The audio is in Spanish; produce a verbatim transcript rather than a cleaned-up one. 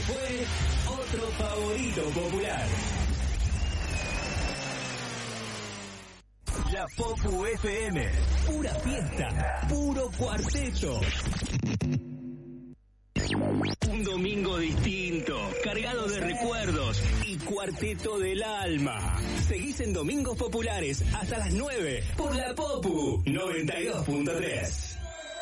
fue otro favorito popular. La Popu F M, pura fiesta, puro cuarteto. Un domingo distinto, cargado de recuerdos y cuarteto del alma. Seguís en Domingos Populares hasta las nueve por la Popu noventa y dos punto tres.